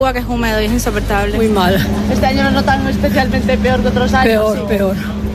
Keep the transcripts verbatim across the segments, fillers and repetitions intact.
Que es húmedo y es insoportable. Muy mal. Este año lo notan especialmente peor que otros años. Peor, sí. peor.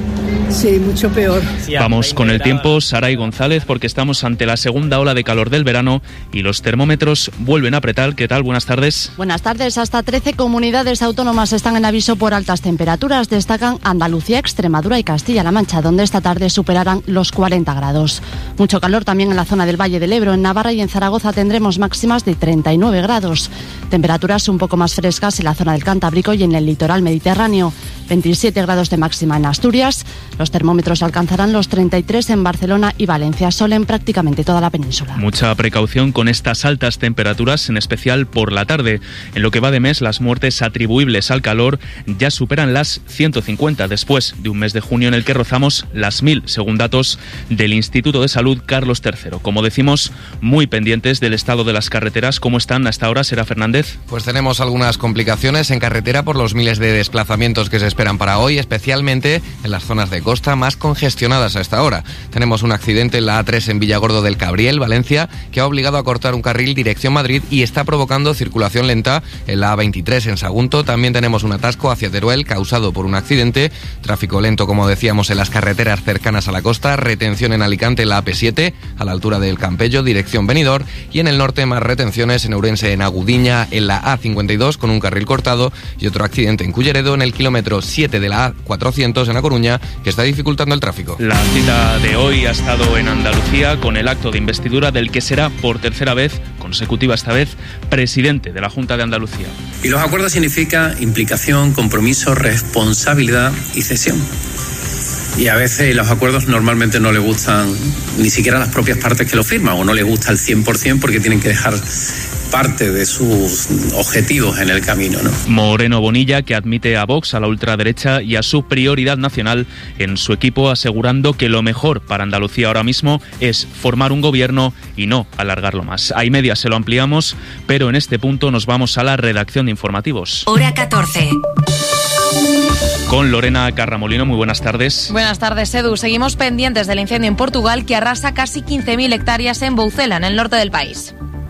Sí, mucho peor. Vamos con el tiempo, Saray González, porque estamos ante la segunda ola de calor del verano y los termómetros vuelven a apretar. ¿Qué tal? Buenas tardes. Buenas tardes. Hasta trece comunidades autónomas están en aviso por altas temperaturas. Destacan Andalucía, Extremadura y Castilla-La Mancha, donde esta tarde superarán los cuarenta grados. Mucho calor también en la zona del Valle del Ebro. En Navarra y en Zaragoza tendremos máximas de treinta y nueve grados. Temperaturas un poco más frescas en la zona del Cantábrico y en el litoral mediterráneo. veintisiete grados de máxima en Asturias. Los termómetros alcanzarán los treinta y tres en Barcelona y Valencia, sol en prácticamente toda la península. Mucha precaución con estas altas temperaturas, en especial por la tarde. En lo que va de mes, las muertes atribuibles al calor ya superan las ciento cincuenta, después de un mes de junio en el que rozamos las mil, según datos del Instituto de Salud Carlos tercero. Como decimos, muy pendientes del estado de las carreteras. ¿Cómo están hasta ahora, Sera Fernández? Pues tenemos algunas complicaciones en carretera por los miles de desplazamientos que se esperan para hoy, especialmente en las zonas de costa más congestionadas a esta hora. Tenemos un accidente en la A tres en Villagordo del Cabriel, Valencia, que ha obligado a cortar un carril dirección Madrid y está provocando circulación lenta en la A veintitrés en Sagunto. También tenemos un atasco hacia Teruel causado por un accidente. Tráfico lento, como decíamos, en las carreteras cercanas a la costa. Retención en Alicante en la A P siete, a la altura del Campello, dirección Benidorm. Y en el norte más retenciones en Ourense, en Agudiña, en la A cincuenta y dos con un carril cortado. Y otro accidente en Culleredo en el kilómetro siete de la A cuatrocientos en A Coruña, que está dificultando el tráfico. La cita de hoy ha estado en Andalucía con el acto de investidura del que será por tercera vez, consecutiva esta vez, presidente de la Junta de Andalucía. Y los acuerdos significa implicación, compromiso, responsabilidad y cesión. Y a veces los acuerdos normalmente no le gustan ni siquiera a las propias partes que lo firman, o no les gusta al cien por ciento porque tienen que dejar parte de sus objetivos en el camino, ¿no? Moreno Bonilla, que admite a Vox, a la ultraderecha y a su prioridad nacional en su equipo, asegurando que lo mejor para Andalucía ahora mismo es formar un gobierno y no alargarlo más. A y media se lo ampliamos, pero en este punto nos vamos a la redacción de informativos. Hora catorce. Con Lorena Carramolino, muy buenas tardes. Buenas tardes, Edu. Seguimos pendientes del incendio en Portugal que arrasa casi quince mil hectáreas en Boucela, en el norte del país.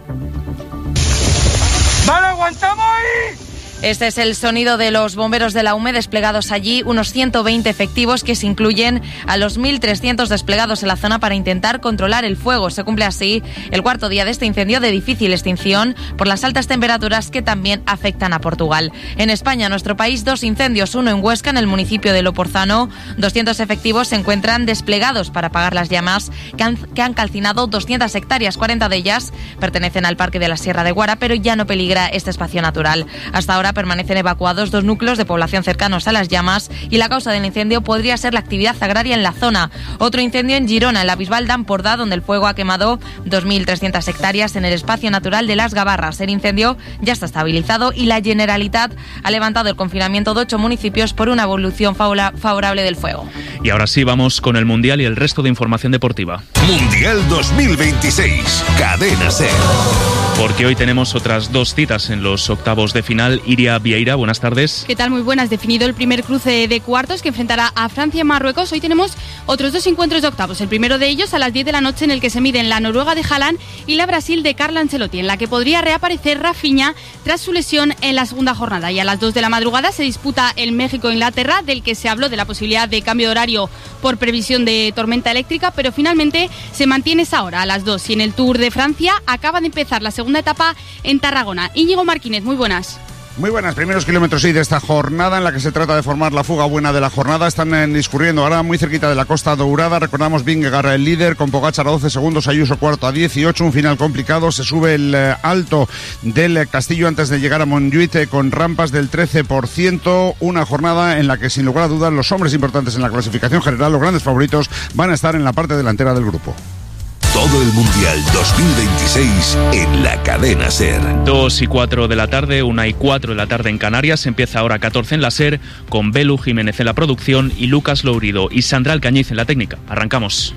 ¡Vale, aguantamos ahí! Este es el sonido de los bomberos de la U M E desplegados allí, unos ciento veinte efectivos que se incluyen a los mil trescientos desplegados en la zona para intentar controlar el fuego. Se cumple así el cuarto día de este incendio de difícil extinción por las altas temperaturas que también afectan a Portugal. En España, nuestro país, dos incendios, uno en Huesca, en el municipio de Loporzano. doscientos efectivos se encuentran desplegados para apagar las llamas que han, que han calcinado doscientas hectáreas, cuarenta de ellas pertenecen al Parque de la Sierra de Guara, pero ya no peligra este espacio natural. Hasta ahora permanecen evacuados dos núcleos de población cercanos a las llamas y la causa del incendio podría ser la actividad agraria en la zona. Otro incendio en Girona, en la Bisbal d'Empordà, donde el fuego ha quemado dos mil trescientas hectáreas en el espacio natural de las Gavarras. El incendio ya está estabilizado y la Generalitat ha levantado el confinamiento de ocho municipios por una evolución favorable del fuego. Y ahora sí, vamos con el Mundial y el resto de información deportiva. Mundial dos mil veintiséis, Cadena SER. Porque hoy tenemos otras dos citas en los octavos de final. Iria Vieira, buenas tardes. ¿Qué tal? Muy buenas. Definido el primer cruce de cuartos que enfrentará a Francia y Marruecos. Hoy tenemos otros dos encuentros de octavos. El primero de ellos a las diez de la noche, en el que se miden la Noruega de Haaland y la Brasil de Carlo Ancelotti, en la que podría reaparecer Rafinha tras su lesión en la segunda jornada. Y a las dos de la madrugada se disputa el México-Inglaterra, del que se habló de la posibilidad de cambio de horario por previsión de tormenta eléctrica, pero finalmente se mantiene esa hora a las dos. Y en el Tour de Francia acaba de empezar la segunda etapa en Tarragona. Íñigo Martínez, muy buenas. Muy buenas, primeros kilómetros sí de esta jornada en la que se trata de formar la fuga buena de la jornada. Están eh, discurriendo ahora muy cerquita de la Costa Dourada. Recordamos Vingegaard el líder con Pogačar a doce segundos, Ayuso cuarto a dieciocho, un final complicado. Se sube el eh, alto del eh, Castillo antes de llegar a Montjuïc eh, con rampas del trece por ciento. Una jornada en la que sin lugar a dudas los hombres importantes en la clasificación general, los grandes favoritos, van a estar en la parte delantera del grupo. Todo el Mundial dos mil veintiséis en la Cadena SER. Dos y cuatro de la tarde, una y cuatro de la tarde en Canarias. Empieza ahora catorce en la SER, con Belu Jiménez en la producción y Lucas Lourido y Sandra Alcañiz en la técnica. Arrancamos.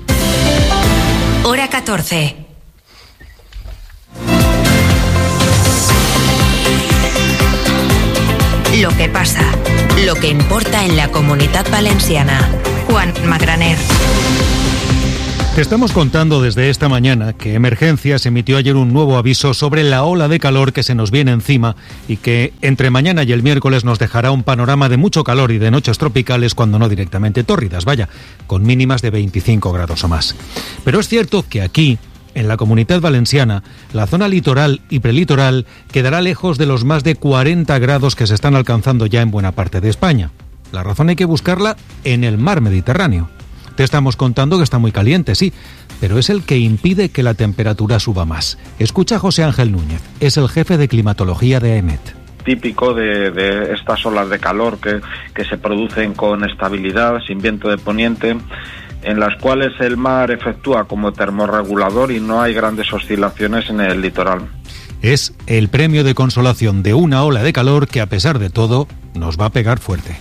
Hora catorce. Lo que pasa, lo que importa en la Comunitat Valenciana. Juan Magraner. Te estamos contando desde esta mañana que Emergencias emitió ayer un nuevo aviso sobre la ola de calor que se nos viene encima y que entre mañana y el miércoles nos dejará un panorama de mucho calor y de noches tropicales, cuando no directamente tórridas, vaya, con mínimas de veinticinco grados o más. Pero es cierto que aquí, en la Comunidad Valenciana, la zona litoral y prelitoral quedará lejos de los más de cuarenta grados que se están alcanzando ya en buena parte de España. La razón hay que buscarla en el mar Mediterráneo. Te estamos contando que está muy caliente, sí, pero es el que impide que la temperatura suba más. Escucha a José Ángel Núñez, es el jefe de climatología de AEMET. Típico de, de estas olas de calor que, que se producen con estabilidad, sin viento de poniente, en las cuales el mar efectúa como termorregulador y no hay grandes oscilaciones en el litoral. Es el premio de consolación de una ola de calor que, a pesar de todo, nos va a pegar fuerte.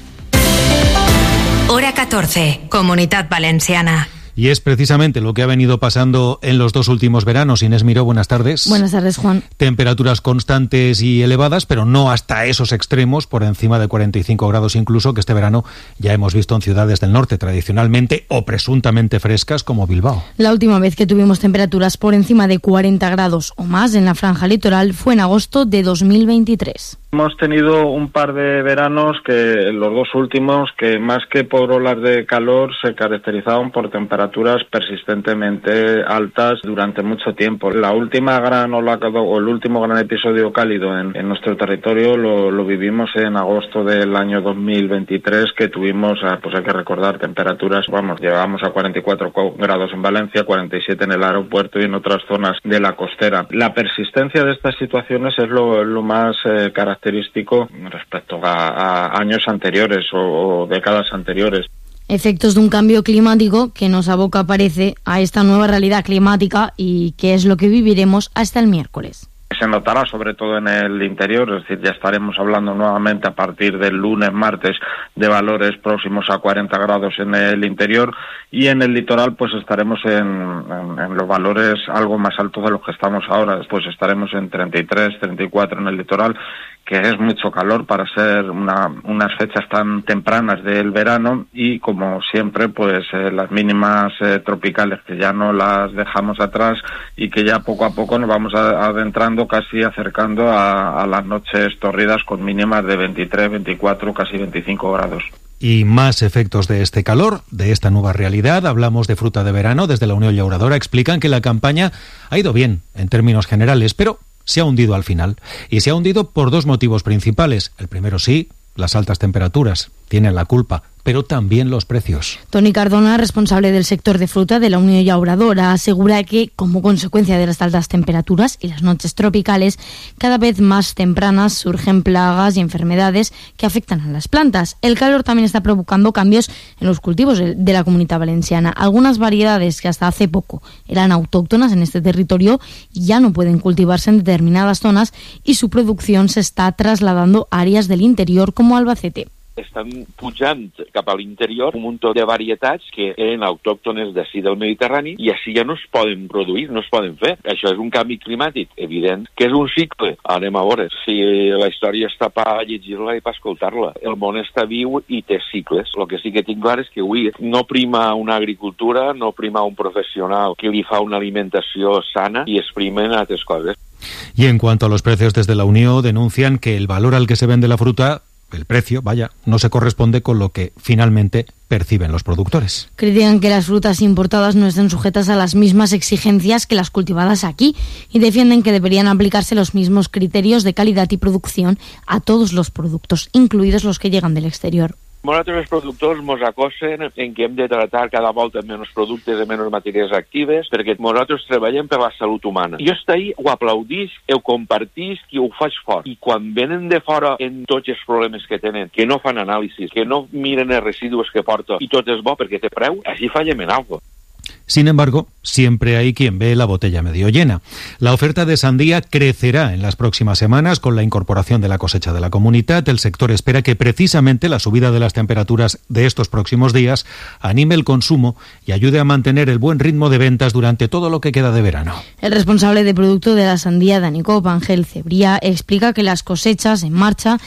Hora catorce, Comunidad Valenciana. Y es precisamente lo que ha venido pasando en los dos últimos veranos. Inés Miró, buenas tardes. Buenas tardes, Juan. Temperaturas constantes y elevadas, pero no hasta esos extremos, por encima de cuarenta y cinco grados incluso, que este verano ya hemos visto en ciudades del norte, tradicionalmente o presuntamente frescas, como Bilbao. La última vez que tuvimos temperaturas por encima de cuarenta grados o más en la franja litoral fue en agosto de dos mil veintitrés. Hemos tenido un par de veranos, que los dos últimos, que más que por olas de calor se caracterizaban por temperaturas persistentemente altas durante mucho tiempo. La última gran ola o el último gran episodio cálido en, en nuestro territorio lo, lo vivimos en agosto del año dos mil veintitrés, que tuvimos, pues hay que recordar, temperaturas, vamos, llegábamos a cuarenta y cuatro grados en Valencia, cuarenta y siete en el aeropuerto y en otras zonas de la costera. La persistencia de estas situaciones es lo, lo más eh, característico característico respecto a, a años anteriores o, o décadas anteriores. Efectos de un cambio climático que nos aboca, parece, a esta nueva realidad climática, y que es lo que viviremos hasta el miércoles. Se notará sobre todo en el interior, es decir, ya estaremos hablando nuevamente a partir del lunes, martes, de valores próximos a cuarenta grados en el interior, y en el litoral pues estaremos en, en, en los valores algo más altos de los que estamos ahora. Después estaremos en treinta y tres, treinta y cuatro en el litoral, que es mucho calor para ser una, unas fechas tan tempranas del verano, y como siempre pues eh, las mínimas eh, tropicales, que ya no las dejamos atrás y que ya poco a poco nos vamos a, adentrando, casi acercando a, a las noches tórridas con mínimas de veintitrés, veinticuatro, casi veinticinco grados. Y más efectos de este calor, de esta nueva realidad. Hablamos de fruta de verano. Desde la Unión Llauradora explican que la campaña ha ido bien en términos generales, pero se ha hundido al final. Y se ha hundido por dos motivos principales. El primero, sí, las altas temperaturas tienen la culpa, pero también los precios. Toni Cardona, responsable del sector de fruta de la Unión Llauradora, asegura que, como consecuencia de las altas temperaturas y las noches tropicales, cada vez más tempranas surgen plagas y enfermedades que afectan a las plantas. El calor también está provocando cambios en los cultivos de la Comunidad Valenciana. Algunas variedades que hasta hace poco eran autóctonas en este territorio ya no pueden cultivarse en determinadas zonas, y su producción se está trasladando a áreas del interior como Albacete. Estan pujant cap a l'interior un munt de varietats que eren autòctones d'ací del Mediterrani, i així ja no es poden produir, no es poden fer. Això és un canvi climàtic evident, que és un cicle. Anem a veure si la història està per llegir-la i per escoltar-la. El món està viu i té cicles. El que sí que tinc clar és que avui no prima una agricultura, no prima un professional que li fa una alimentació sana, i es primen altres coses. Y en cuanto a los precios, desde la Unión denuncian que el valor al que se vende la fruta, el precio, vaya, no se corresponde con lo que finalmente perciben los productores. Critican que las frutas importadas no estén sujetas a las mismas exigencias que las cultivadas aquí, y defienden que deberían aplicarse los mismos criterios de calidad y producción a todos los productos, incluidos los que llegan del exterior. Nosaltres els productors mos acosen en que hem de tratar cada volta menys productes de menys matèries actives, perquè nosaltres treballem per la salut humana. Jo està ahí, ho aplaudís, ho compartís i ho faig fort. I quan venen de fora en tots els problemes que tenen, que no fan anàlisis, que no miren els residus que porta i tot és bo perquè té preu, així fallem en algo. Sin embargo, siempre hay quien ve la botella medio llena. La oferta de sandía crecerá en las próximas semanas con la incorporación de la cosecha de la comunidad. El sector espera que precisamente la subida de las temperaturas de estos próximos días anime el consumo y ayude a mantener el buen ritmo de ventas durante todo lo que queda de verano. El responsable de producto de la sandía, Danicop, Ángel Cebría, explica que las cosechas en marcha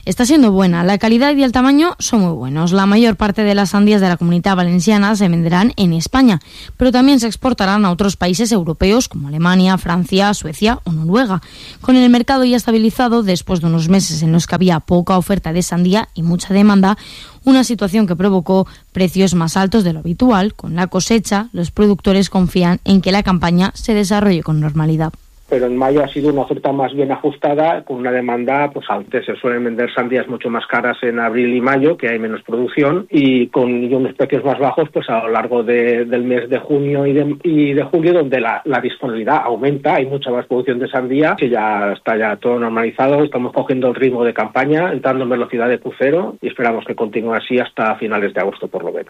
está siendo buena. La calidad y el tamaño son muy buenos. La mayor parte de las sandías de la Comunidad Valenciana se venderán en España, pero también se exportarán a otros países europeos como Alemania, Francia, Suecia o Noruega. Con el mercado ya estabilizado, después de unos meses en los que había poca oferta de sandía y mucha demanda, una situación que provocó precios más altos de lo habitual. Con la cosecha, los productores confían en que la campaña se desarrolle con normalidad. Pero en mayo ha sido una oferta más bien ajustada, con una demanda, pues antes se suelen vender sandías mucho más caras en abril y mayo, que hay menos producción, y con y unos precios más bajos pues a lo largo de, del mes de junio y de, y de julio, donde la, la disponibilidad aumenta, hay mucha más producción de sandía, que ya está ya todo normalizado, estamos cogiendo el ritmo de campaña, entrando en velocidad de crucero, y esperamos que continúe así hasta finales de agosto por lo menos.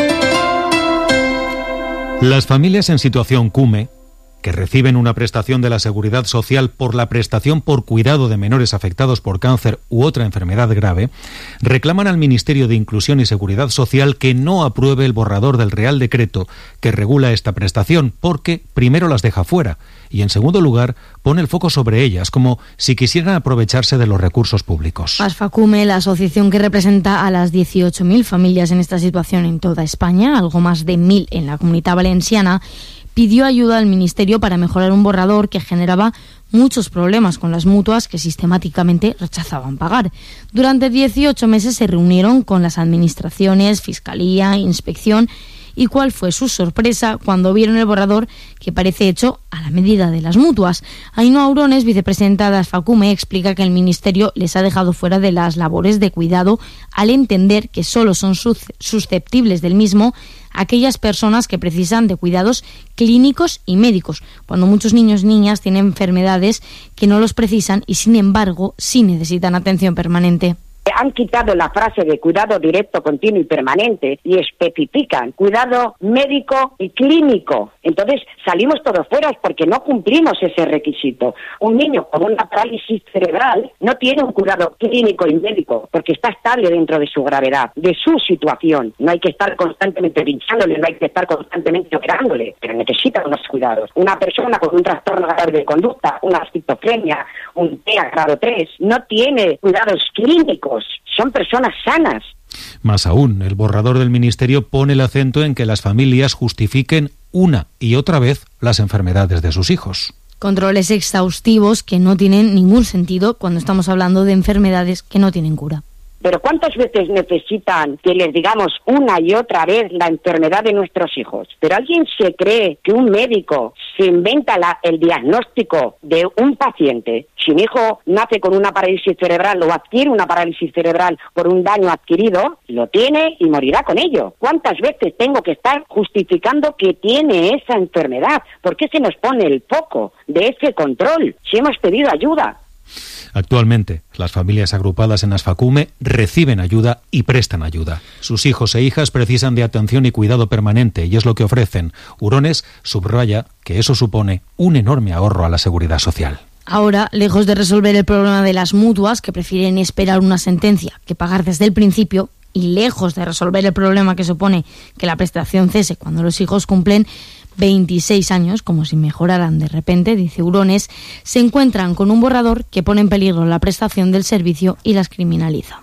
Las familias en situación CUME, que reciben una prestación de la Seguridad Social por la prestación por cuidado de menores afectados por cáncer u otra enfermedad grave, reclaman al Ministerio de Inclusión y Seguridad Social que no apruebe el borrador del Real Decreto que regula esta prestación, porque primero las deja fuera y, en segundo lugar, pone el foco sobre ellas, como si quisieran aprovecharse de los recursos públicos. ASFACUME, la asociación que representa a las dieciocho mil familias en esta situación en toda España, algo más de mil en la Comunidad Valenciana, pidió ayuda al Ministerio para mejorar un borrador que generaba muchos problemas con las mutuas que sistemáticamente rechazaban pagar. Durante dieciocho meses se reunieron con las administraciones, Fiscalía, Inspección, y cuál fue su sorpresa cuando vieron el borrador, que parece hecho a la medida de las mutuas. Ainhoa Aurones, vicepresidenta de ASFACUME, explica que el Ministerio les ha dejado fuera de las labores de cuidado al entender que solo son susceptibles del mismo aquellas personas que precisan de cuidados clínicos y médicos, cuando muchos niños y niñas tienen enfermedades que no los precisan y, sin embargo, sí necesitan atención permanente. Han quitado la frase de cuidado directo, continuo y permanente y especifican cuidado médico y clínico. Entonces salimos todos fuera porque no cumplimos ese requisito. Un niño con una parálisis cerebral no tiene un cuidado clínico y médico porque está estable dentro de su gravedad, de su situación. No hay que estar constantemente pinchándole, no hay que estar constantemente operándole, pero necesita unos cuidados. Una persona con un trastorno grave de conducta, una esquizofrenia, un T E A grado tres, no tiene cuidados clínicos. Son personas sanas. Más aún, el borrador del Ministerio pone el acento en que las familias justifiquen una y otra vez las enfermedades de sus hijos. Controles exhaustivos que no tienen ningún sentido cuando estamos hablando de enfermedades que no tienen cura. Pero ¿cuántas veces necesitan que les digamos una y otra vez la enfermedad de nuestros hijos? ¿Pero alguien se cree que un médico se inventa la, el diagnóstico de un paciente? Si mi hijo nace con una parálisis cerebral o adquiere una parálisis cerebral por un daño adquirido, lo tiene y morirá con ello. ¿Cuántas veces tengo que estar justificando que tiene esa enfermedad? ¿Por qué se nos pone el foco de ese control si hemos pedido ayuda? Actualmente, las familias agrupadas en ASFACUME reciben ayuda y prestan ayuda. Sus hijos e hijas precisan de atención y cuidado permanente y es lo que ofrecen. Urones subraya que eso supone un enorme ahorro a la seguridad social. Ahora, lejos de resolver el problema de las mutuas, que prefieren esperar una sentencia que pagar desde el principio, y lejos de resolver el problema que supone que la prestación cese cuando los hijos cumplen veintiséis años, como si mejoraran de repente, dice Urones, se encuentran con un borrador que pone en peligro la prestación del servicio y las criminaliza.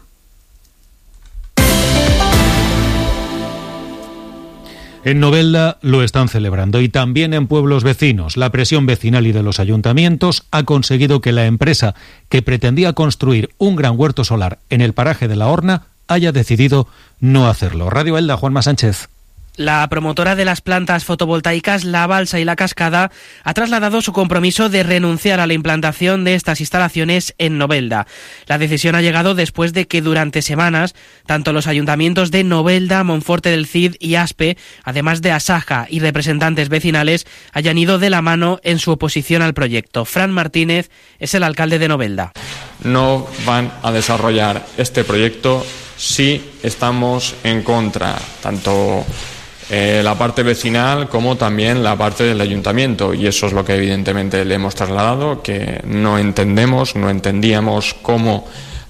En Novelda lo están celebrando y también en pueblos vecinos. La presión vecinal y de los ayuntamientos ha conseguido que la empresa que pretendía construir un gran huerto solar en el paraje de la Horna haya decidido no hacerlo. Radio Elda, Juanma Sánchez. La promotora de las plantas fotovoltaicas La Balsa y La Cascada ha trasladado su compromiso de renunciar a la implantación de estas instalaciones en Novelda. La decisión ha llegado después de que durante semanas tanto los ayuntamientos de Novelda, Monforte del Cid y Aspe, además de Asaja y representantes vecinales, hayan ido de la mano en su oposición al proyecto. Fran Martínez es el alcalde de Novelda. No van a desarrollar este proyecto si estamos en contra, tanto Eh, la parte vecinal como también la parte del ayuntamiento, y eso es lo que evidentemente le hemos trasladado, que no entendemos, no entendíamos cómo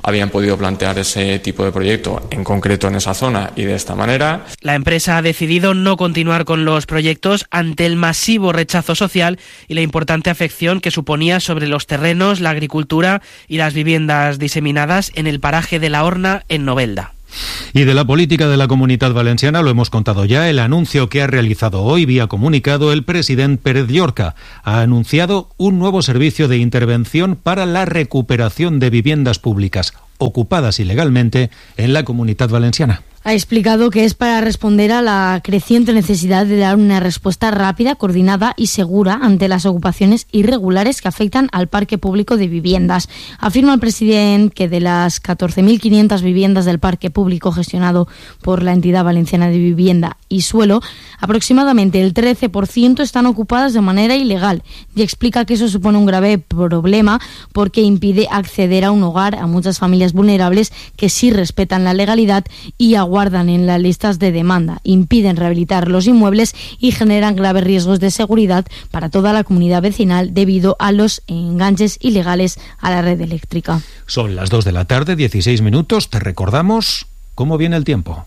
habían podido plantear ese tipo de proyecto, en concreto en esa zona y de esta manera. La empresa ha decidido no continuar con los proyectos ante el masivo rechazo social y la importante afección que suponía sobre los terrenos, la agricultura y las viviendas diseminadas en el paraje de La Horna, en Novelda. Y de la política de la Comunidad Valenciana lo hemos contado ya, el anuncio que ha realizado hoy vía comunicado el presidente Pérez Llorca. Ha anunciado un nuevo servicio de intervención para la recuperación de viviendas públicas ocupadas ilegalmente en la Comunidad Valenciana. Ha explicado que es para responder a la creciente necesidad de dar una respuesta rápida, coordinada y segura ante las ocupaciones irregulares que afectan al parque público de viviendas. Afirma el presidente que de las catorce mil quinientas viviendas del parque público gestionado por la entidad valenciana de vivienda y suelo, aproximadamente el trece por ciento están ocupadas de manera ilegal, y explica que eso supone un grave problema porque impide acceder a un hogar a muchas familias vulnerables que sí respetan la legalidad y aguardan en las listas de demanda, impiden rehabilitar los inmuebles y generan graves riesgos de seguridad para toda la comunidad vecinal debido a los enganches ilegales a la red eléctrica. Son las dos de la tarde, dieciséis minutos. Te recordamos cómo viene el tiempo.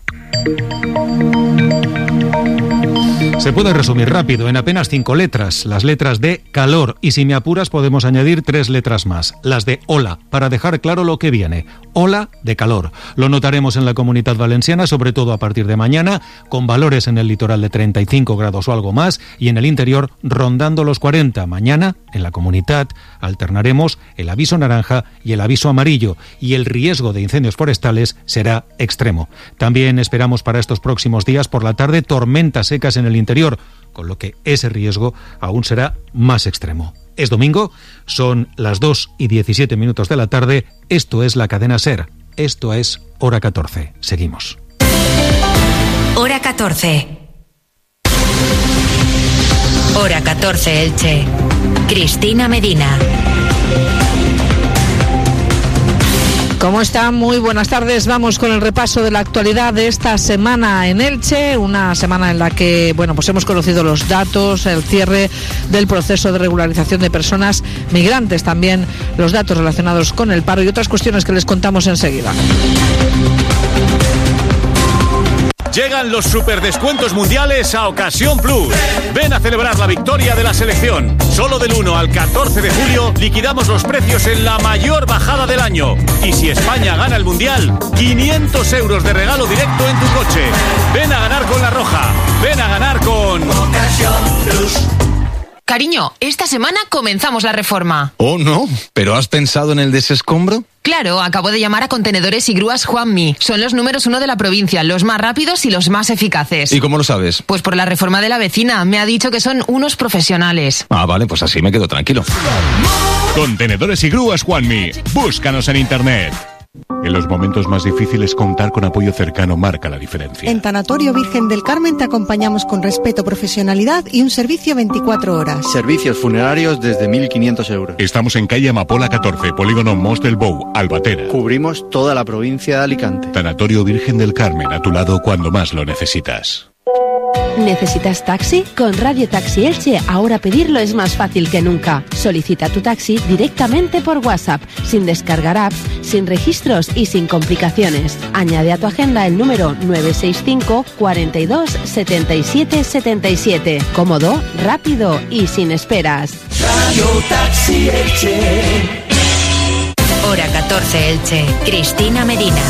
Se puede resumir rápido en apenas cinco letras, las letras de calor, y si me apuras podemos añadir tres letras más, las de ola, para dejar claro lo que viene. Ola de calor. Lo notaremos en la Comunidad Valenciana, sobre todo a partir de mañana, con valores en el litoral de treinta y cinco grados o algo más, y en el interior rondando los cuarenta. Mañana, en la Comunidad, alternaremos el aviso naranja y el aviso amarillo, y el riesgo de incendios forestales será extremo. También esperamos para estos próximos días por la tarde tormentas secas en el interior, con lo que ese riesgo aún será más extremo. Es domingo, son las dos y diecisiete minutos de la tarde, esto es la cadena SER, esto es Hora catorce. Seguimos. Hora catorce. Hora catorce Elche. Cristina Medina. ¿Cómo están? Muy buenas tardes. Vamos con el repaso de la actualidad de esta semana en Elche, una semana en la que, bueno, pues hemos conocido los datos, el cierre del proceso de regularización de personas migrantes, también los datos relacionados con el paro y otras cuestiones que les contamos enseguida. Llegan los superdescuentos mundiales a Ocasión Plus. Ven a celebrar la victoria de la selección. Solo del uno al catorce de julio liquidamos los precios en la mayor bajada del año. Y si España gana el mundial, quinientos euros de regalo directo en tu coche. Ven a ganar con La Roja. Ven a ganar con Ocasión Plus. Cariño, esta semana comenzamos la reforma. Oh, no, ¿pero has pensado en el desescombro? Claro, acabo de llamar a Contenedores y Grúas Juanmi. Son los números uno de la provincia, los más rápidos y los más eficaces. ¿Y cómo lo sabes? Pues por la reforma de la vecina. Me ha dicho que son unos profesionales. Ah, vale, pues así me quedo tranquilo. Contenedores y Grúas Juanmi. Búscanos en internet. En los momentos más difíciles, contar con apoyo cercano marca la diferencia. En Tanatorio Virgen del Carmen te acompañamos con respeto, profesionalidad y un servicio veinticuatro horas. Servicios funerarios desde mil quinientos euros. Estamos en calle Amapola catorce, polígono Mos del Bou, Albatera. Cubrimos toda la provincia de Alicante. Tanatorio Virgen del Carmen, a tu lado cuando más lo necesitas. ¿Necesitas taxi? Con Radio Taxi Elche ahora pedirlo es más fácil que nunca. Solicita tu taxi directamente por WhatsApp, sin descargar apps, sin registros y sin complicaciones. Añade a tu agenda el número nueve seis cinco, cuarenta y dos, setenta y siete, setenta y siete. Cómodo, rápido y sin esperas. Radio Taxi Elche. Hora catorce Elche. Cristina Medina.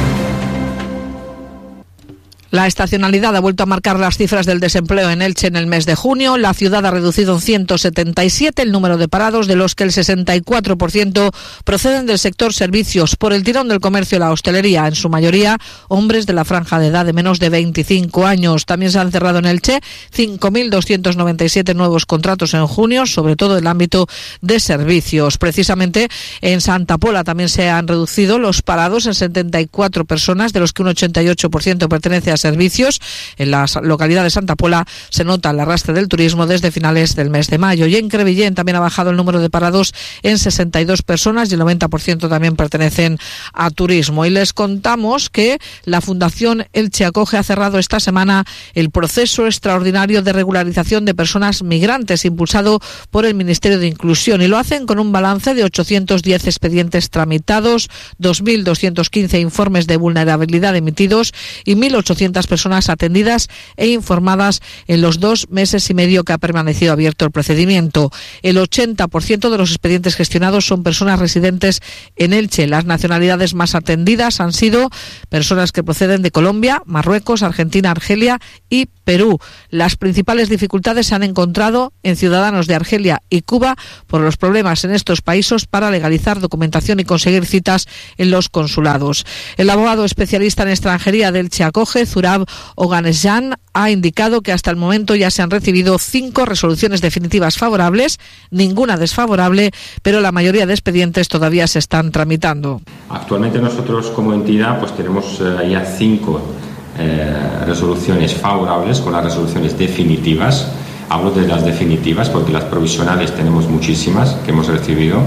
La estacionalidad ha vuelto a marcar las cifras del desempleo en Elche en el mes de junio. La ciudad ha reducido en ciento setenta y siete el número de parados, de los que el sesenta y cuatro por ciento proceden del sector servicios, por el tirón del comercio y la hostelería, en su mayoría hombres de la franja de edad de menos de veinticinco años. También se han cerrado en Elche cinco mil doscientos noventa y siete nuevos contratos en junio, sobre todo en el ámbito de servicios. Precisamente en Santa Pola también se han reducido los parados en setenta y cuatro personas, de los que un ochenta y ocho por ciento pertenece a servicios. En la localidad de Santa Pola se nota el arrastre del turismo desde finales del mes de mayo. Y en Crevillent también ha bajado el número de parados en sesenta y dos personas y el noventa por ciento también pertenecen a turismo. Y les contamos que la Fundación Elche Acoge ha cerrado esta semana el proceso extraordinario de regularización de personas migrantes impulsado por el Ministerio de Inclusión, y lo hacen con un balance de ochocientos diez expedientes tramitados, dos mil doscientos quince informes de vulnerabilidad emitidos y mil ochocientas personas atendidas e informadas en los dos meses y medio que ha permanecido abierto el procedimiento. El ochenta por ciento de los expedientes gestionados son personas residentes en Elche. Las nacionalidades más atendidas han sido personas que proceden de Colombia, Marruecos, Argentina, Argelia y Perú. Las principales dificultades se han encontrado en ciudadanos de Argelia y Cuba por los problemas en estos países para legalizar documentación y conseguir citas en los consulados. El abogado especialista en extranjería del Elche Acoge, Zurab Oganesyan, ha indicado que hasta el momento ya se han recibido cinco resoluciones definitivas favorables, ninguna desfavorable, pero la mayoría de expedientes todavía se están tramitando. Actualmente nosotros como entidad pues tenemos eh, ya cinco eh, resoluciones favorables con las resoluciones definitivas. Hablo de las definitivas porque las provisionales tenemos muchísimas que hemos recibido,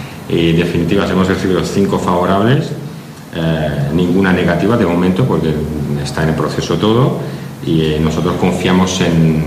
y definitivas hemos recibido cinco favorables, eh, ninguna negativa de momento porque está en el proceso todo, y eh, nosotros confiamos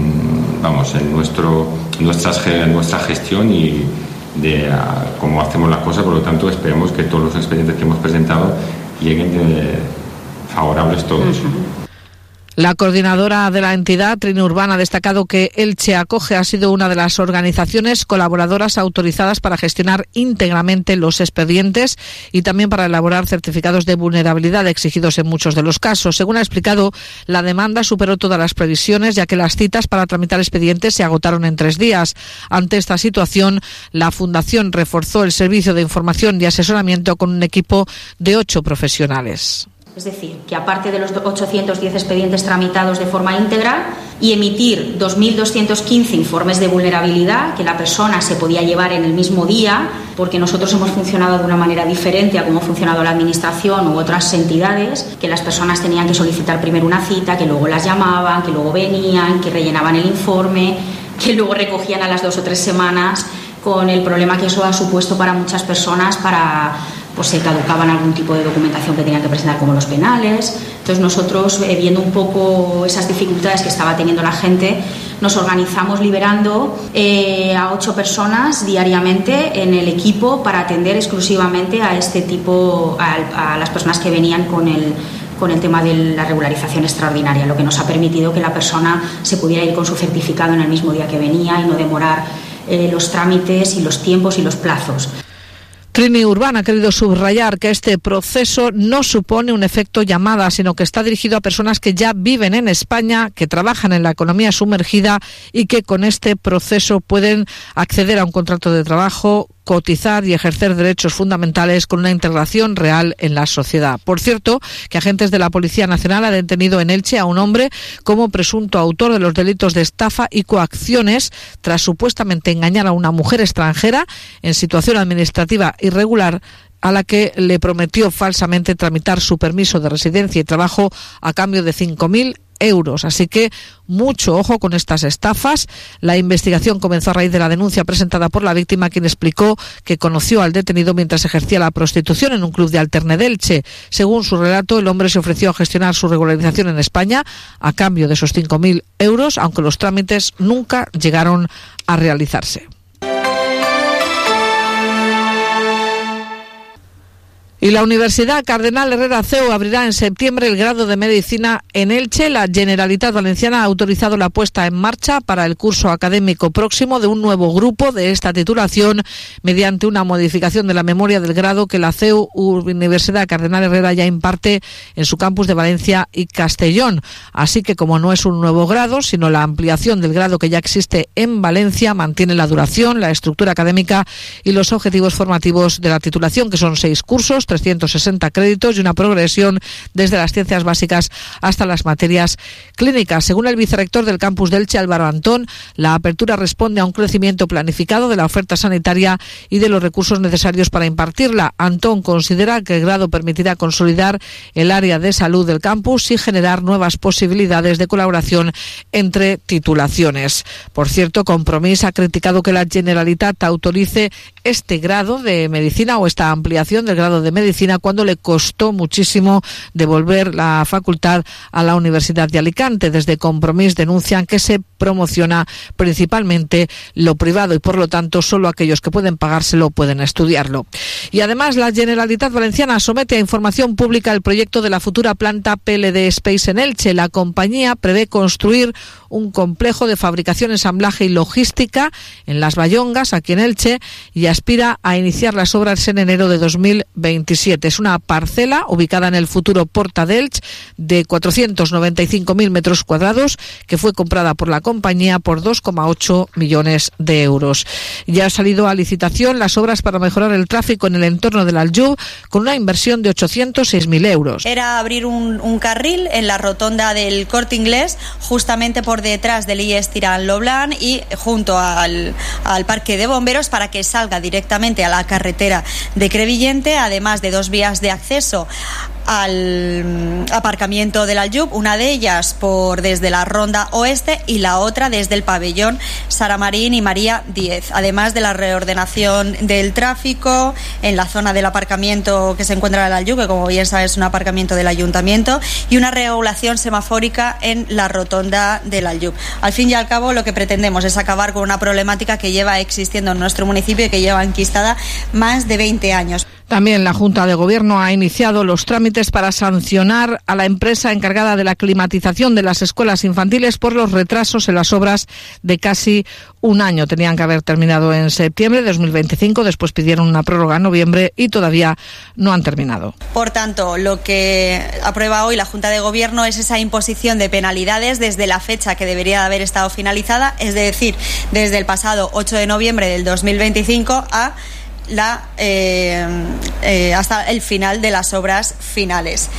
en, vamos, en nuestro, nuestras, nuestra gestión y de uh, cómo hacemos las cosas. Por lo tanto, esperemos que todos los expedientes que hemos presentado lleguen de, favorables todos. Uh-huh. La coordinadora de la entidad, Trini Urbán, ha destacado que Elche Acoge ha sido una de las organizaciones colaboradoras autorizadas para gestionar íntegramente los expedientes y también para elaborar certificados de vulnerabilidad exigidos en muchos de los casos. Según ha explicado, la demanda superó todas las previsiones, ya que las citas para tramitar expedientes se agotaron en tres días. Ante esta situación, la Fundación reforzó el servicio de información y asesoramiento con un equipo de ocho profesionales. Es decir, que aparte de los ochocientos diez expedientes tramitados de forma íntegra y emitir dos mil doscientos quince informes de vulnerabilidad que la persona se podía llevar en el mismo día, porque nosotros hemos funcionado de una manera diferente a cómo ha funcionado la Administración u otras entidades, que las personas tenían que solicitar primero una cita, que luego las llamaban, que luego venían, que rellenaban el informe, que luego recogían a las dos o tres semanas, con el problema que eso ha supuesto para muchas personas para... pues se caducaban algún tipo de documentación que tenían que presentar, como los penales. Entonces nosotros, eh, viendo un poco esas dificultades que estaba teniendo la gente, nos organizamos liberando eh, a ocho personas diariamente en el equipo para atender exclusivamente a este tipo, a, a las personas que venían con el con el tema de la regularización extraordinaria, lo que nos ha permitido que la persona se pudiera ir con su certificado en el mismo día que venía y no demorar eh, los trámites y los tiempos y los plazos. Trini Urbán ha querido subrayar que este proceso no supone un efecto llamada, sino que está dirigido a personas que ya viven en España, que trabajan en la economía sumergida y que con este proceso pueden acceder a un contrato de trabajo, cotizar y ejercer derechos fundamentales con una integración real en la sociedad. Por cierto, que agentes de la Policía Nacional han detenido en Elche a un hombre como presunto autor de los delitos de estafa y coacciones tras supuestamente engañar a una mujer extranjera en situación administrativa irregular, a la que le prometió falsamente tramitar su permiso de residencia y trabajo a cambio de cinco mil euros. Así que mucho ojo con estas estafas. La investigación comenzó a raíz de la denuncia presentada por la víctima, quien explicó que conoció al detenido mientras ejercía la prostitución en un club de Alterne de Elche. Según su relato, el hombre se ofreció a gestionar su regularización en España a cambio de esos cinco mil euros, aunque los trámites nunca llegaron a realizarse. Y la Universidad Cardenal Herrera C E U abrirá en septiembre el grado de Medicina en Elche. La Generalitat Valenciana ha autorizado la puesta en marcha para el curso académico próximo de un nuevo grupo de esta titulación mediante una modificación de la memoria del grado que la C E U Universidad Cardenal Herrera ya imparte en su campus de Valencia y Castellón. Así que, como no es un nuevo grado, sino la ampliación del grado que ya existe en Valencia, mantiene la duración, la estructura académica y los objetivos formativos de la titulación, que son seis cursos, trescientos sesenta créditos y una progresión desde las ciencias básicas hasta las materias clínicas. Según el vicerrector del campus de Elche, Álvaro Antón, la apertura responde a un crecimiento planificado de la oferta sanitaria y de los recursos necesarios para impartirla. Antón considera que el grado permitirá consolidar el área de salud del campus y generar nuevas posibilidades de colaboración entre titulaciones. Por cierto, Compromís ha criticado que la Generalitat autorice este grado de medicina o esta ampliación del grado de medicina cuando le costó muchísimo devolver la facultad a la Universidad de Alicante. Desde Compromís denuncian que se promociona principalmente lo privado y por lo tanto solo aquellos que pueden pagárselo pueden estudiarlo. Y además la Generalitat Valenciana somete a información pública el proyecto de la futura planta P L D Space en Elche. La compañía prevé construir un complejo de fabricación, ensamblaje y logística en Las Bayongas, aquí en Elche, y aspira a iniciar las obras en enero de dos mil veintisiete. Es una parcela ubicada en el futuro Porta d'Elx de cuatrocientos noventa y cinco mil metros cuadrados que fue comprada por la compañía por dos coma ocho millones de euros. Ya ha salido a licitación las obras para mejorar el tráfico en el entorno del Aljub con una inversión de ochocientos seis mil euros. Era abrir un, un carril en la rotonda del Corte Inglés, justamente por detrás del I E S Tirán Loblan y junto al, al parque de bomberos, para que salga directamente a la carretera de Crevillente, además de dos vías de acceso al aparcamiento del Aljub, una de ellas por desde la Ronda Oeste y la otra desde el pabellón Sara Marín y María Díez, además de la reordenación del tráfico en la zona del aparcamiento que se encuentra en el Aljub, que como bien sabes es un aparcamiento del ayuntamiento, y una regulación semafórica en la rotonda del Aljub. Al fin y al cabo lo que pretendemos es acabar con una problemática que lleva existiendo en nuestro municipio y que lleva enquistada más de veinte años. También la Junta de Gobierno ha iniciado los trámites para sancionar a la empresa encargada de la climatización de las escuelas infantiles por los retrasos en las obras de casi un año. Tenían que haber terminado en septiembre de dos mil veinticinco, después pidieron una prórroga en noviembre y todavía no han terminado. Por tanto, lo que aprueba hoy la Junta de Gobierno es esa imposición de penalidades desde la fecha que debería de haber estado finalizada, es decir, desde el pasado ocho de noviembre del dos mil veinticinco a La, eh, eh, hasta el final de las obras finales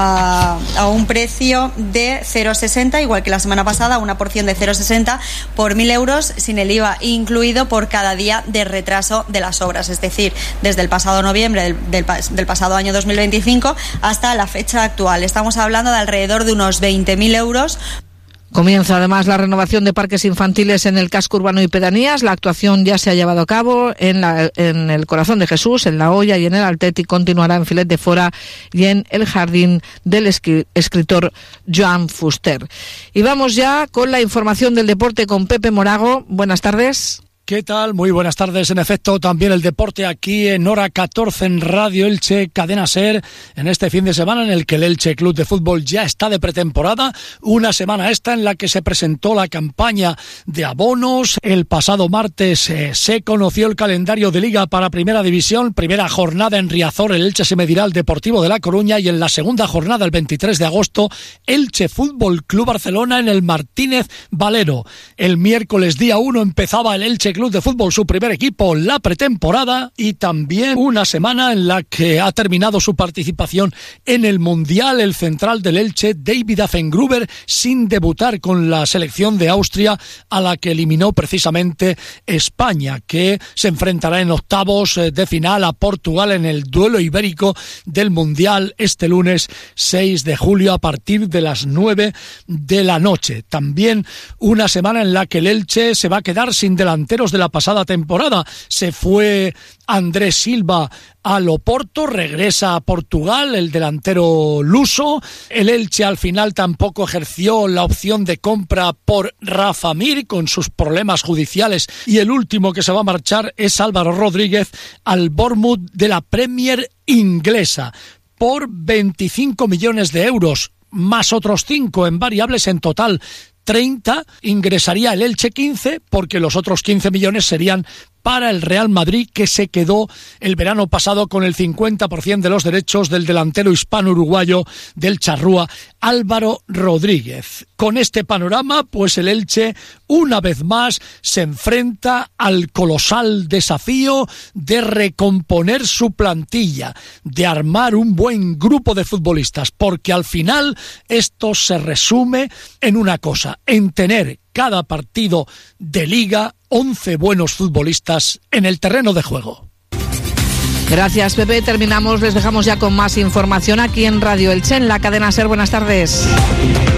a, a un precio de cero coma sesenta, igual que la semana pasada, una porción de cero coma sesenta por mil euros sin el I V A incluido por cada día de retraso de las obras, es decir, desde el pasado noviembre del, del, del pasado año dos mil veinticinco hasta la fecha actual. Estamos hablando de alrededor de unos veinte mil euros. Comienza además la renovación de parques infantiles en el casco urbano y pedanías. La actuación ya se ha llevado a cabo en, la, en el Corazón de Jesús, en La Hoya y en el Altet, y continuará en Filet de Fora y en el jardín del escritor Joan Fuster. Y vamos ya con la información del deporte con Pepe Morago. Buenas tardes. ¿Qué tal? Muy buenas tardes. En efecto, también el deporte aquí en Hora catorce en Radio Elche, Cadena SER, en este fin de semana en el que el Elche Club de Fútbol ya está de pretemporada. Una semana esta en la que se presentó la campaña de abonos. El pasado martes eh, se conoció el calendario de Liga para Primera División. Primera jornada en Riazor, el Elche se medirá al Deportivo de La Coruña, y en la segunda jornada, el veintitrés de agosto, Elche Fútbol Club Barcelona en el Martínez Valero. El miércoles día uno empezaba el Elche Club de Fútbol, su primer equipo, la pretemporada, y también una semana en la que ha terminado su participación en el Mundial el central del Elche, David Affengruber, sin debutar con la selección de Austria, a la que eliminó precisamente España, que se enfrentará en octavos de final a Portugal en el duelo ibérico del Mundial este lunes seis de julio a partir de las nueve de la noche. También una semana en la que el Elche se va a quedar sin delanteros de la pasada temporada. Se fue Andrés Silva al Oporto, regresa a Portugal el delantero luso. El Elche al final tampoco ejerció la opción de compra por Rafa Mir, con sus problemas judiciales, y el último que se va a marchar es Álvaro Rodríguez al Bournemouth de la Premier inglesa por veinticinco millones de euros, más otros cinco en variables, en total treinta. Ingresaría el Elche quince, porque los otros quince millones serían para el Real Madrid, que se quedó el verano pasado con el cincuenta por ciento de los derechos del delantero hispano-uruguayo del Charrúa, Álvaro Rodríguez. Con este panorama, pues el Elche una vez más se enfrenta al colosal desafío de recomponer su plantilla, de armar un buen grupo de futbolistas, porque al final esto se resume en una cosa, en tener cada partido de liga once buenos futbolistas en el terreno de juego. Gracias, Pepe. Terminamos, les dejamos ya con más información aquí en Radio Elche, en la cadena SER. Buenas tardes.